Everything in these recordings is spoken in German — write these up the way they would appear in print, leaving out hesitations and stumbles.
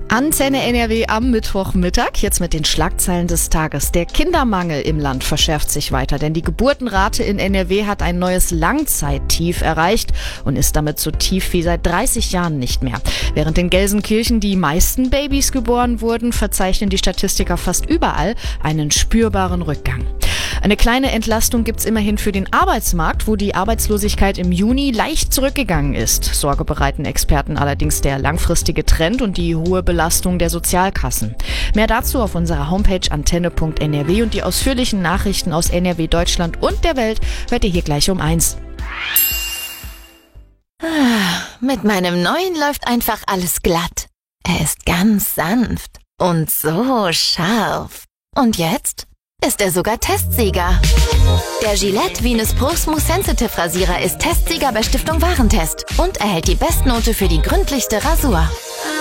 Antenne NRW am Mittwochmittag, jetzt mit den Schlagzeilen des Tages. Der Kindermangel im Land verschärft sich weiter, denn die Geburtenrate in NRW hat ein neues Langzeittief erreicht und ist damit so tief wie seit 30 Jahren nicht mehr. Während in Gelsenkirchen die meisten Babys geboren wurden, verzeichnen die Statistiker fast überall einen spürbaren Rückgang. Eine kleine Entlastung gibt's immerhin für den Arbeitsmarkt, wo die Arbeitslosigkeit im Juni leicht zurückgegangen ist. Sorge bereiten Experten allerdings der langfristige Trend und die hohe Belastung der Sozialkassen. Mehr dazu auf unserer Homepage antenne.nrw und die ausführlichen Nachrichten aus NRW, Deutschland und der Welt hört ihr hier gleich um 1. Mit meinem neuen läuft einfach alles glatt. Er ist ganz sanft und so scharf. Und jetzt ist er sogar Testsieger. Der Gillette Venus Pro Smooth Sensitive Rasierer ist Testsieger bei Stiftung Warentest und erhält die Bestnote für die gründlichste Rasur.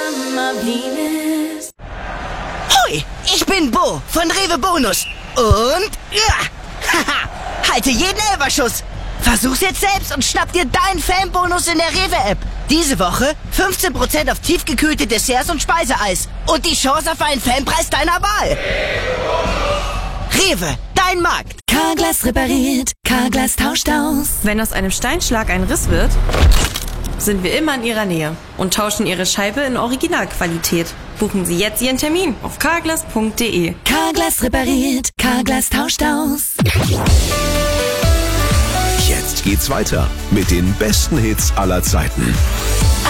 Hoi, ich bin Bo von Rewe Bonus. Und haha, halte jeden Elferschuss. Versuch's jetzt selbst und schnapp dir deinen Fanbonus in der Rewe-App. Diese Woche 15% auf tiefgekühlte Desserts und Speiseeis. Und die Chance auf einen Fanpreis deiner Wahl. Rewe, dein Markt. Carglass repariert, Carglass tauscht aus. Wenn aus einem Steinschlag ein Riss wird, sind wir immer in Ihrer Nähe und tauschen Ihre Scheibe in Originalqualität. Buchen Sie jetzt Ihren Termin auf carglass.de. Carglass repariert, Carglass tauscht aus. Jetzt geht's weiter mit den besten Hits aller Zeiten.